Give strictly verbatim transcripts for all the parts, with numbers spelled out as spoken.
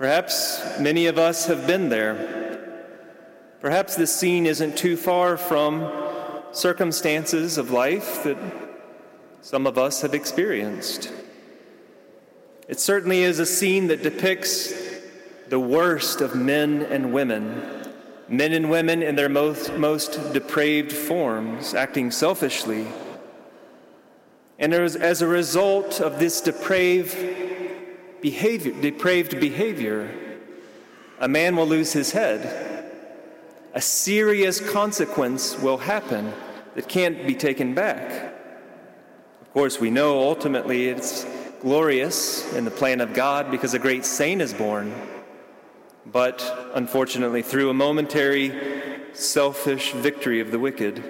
Perhaps many of us have been there. Perhaps this scene isn't too far from circumstances of life that some of us have experienced. It certainly is a scene that depicts the worst of men and women, men and women in their most, most depraved forms, acting selfishly. And as a result of this depraved behavior, depraved behavior, a man will lose his head. A serious consequence will happen that can't be taken back. Of course, we know ultimately it's glorious in the plan of God because a great saint is born. But unfortunately, through a momentary, selfish victory of the wicked.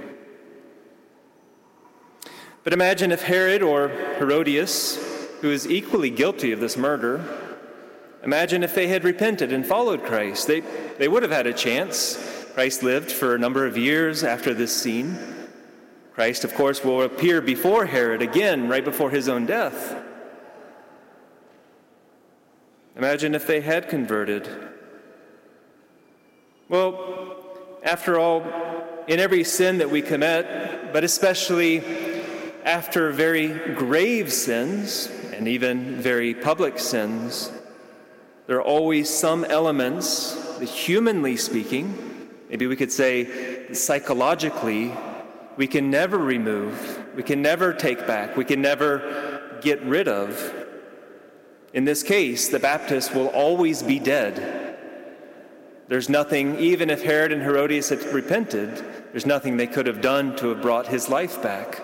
But imagine if Herod or Herodias, who is equally guilty of this murder, imagine if they had repented and followed Christ. They, they would have had a chance. Christ lived for a number of years after this scene. Christ, of course, will appear before Herod again, right before his own death. Imagine if they had converted. Well, after all, in every sin that we commit, but especially after very grave sins, and even very public sins, there are always some elements that, humanly speaking, maybe we could say psychologically, we can never remove, we can never take back, we can never get rid of. In this case, the Baptist will always be dead. There's nothing, even if Herod and Herodias had repented, there's nothing they could have done to have brought his life back.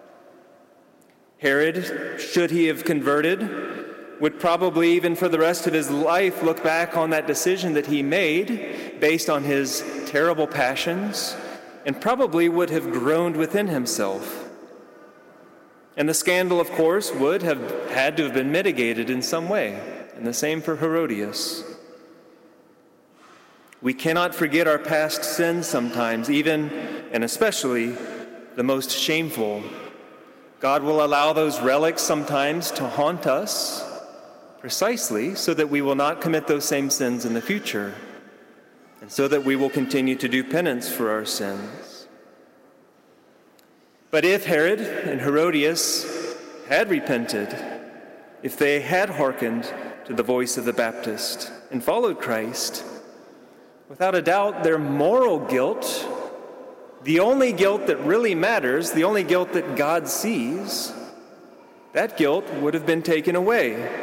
Herod, should he have converted, would probably, even for the rest of his life, look back on that decision that he made based on his terrible passions, and probably would have groaned within himself. And the scandal, of course, would have had to have been mitigated in some way, and the same for Herodias. We cannot forget our past sins sometimes, even and especially the most shameful. God will allow those relics sometimes to haunt us precisely so that we will not commit those same sins in the future, and so that we will continue to do penance for our sins. But if Herod and Herodias had repented, if they had hearkened to the voice of the Baptist and followed Christ, without a doubt their moral guilt, the only guilt that really matters, the only guilt that God sees, that guilt would have been taken away.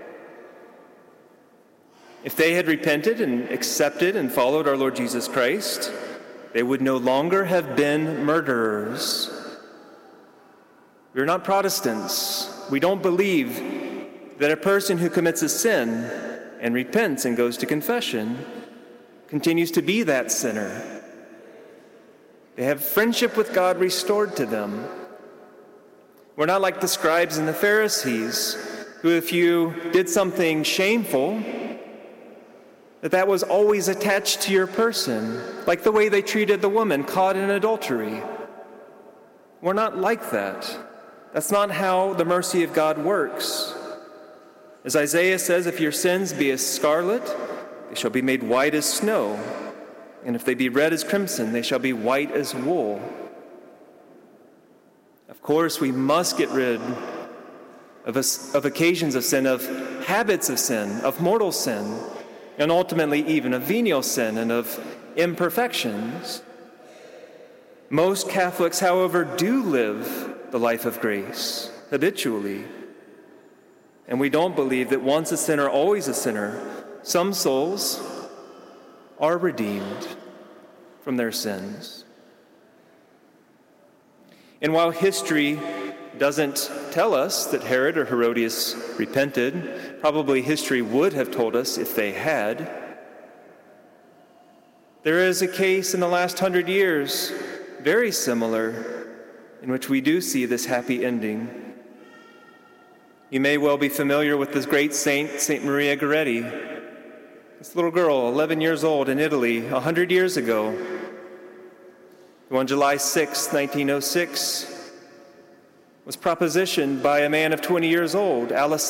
If they had repented and accepted and followed our Lord Jesus Christ, they would no longer have been murderers. We're not Protestants. We don't believe that a person who commits a sin and repents and goes to confession continues to be that sinner. They have friendship with God restored to them. We're not like the scribes and the Pharisees, who if you did something shameful, that that was always attached to your person, like the way they treated the woman caught in adultery. We're not like that. That's not how the mercy of God works. As Isaiah says, if your sins be as scarlet, they shall be made white as snow. And if they be red as crimson, they shall be white as wool. Of course, we must get rid of, us, of occasions of sin, of habits of sin, of mortal sin, and ultimately even of venial sin and of imperfections. Most Catholics, however, do live the life of grace habitually. And we don't believe that once a sinner, always a sinner. Some souls are redeemed from their sins. And while history doesn't tell us that Herod or Herodias repented, probably history would have told us if they had, there is a case in the last hundred years, very similar, in which we do see this happy ending. You may well be familiar with this great saint, Saint Maria Goretti. This little girl, eleven years old, in Italy, one hundred years ago, who on July sixth, nineteen oh six, was propositioned by a man of twenty years old, Alessandro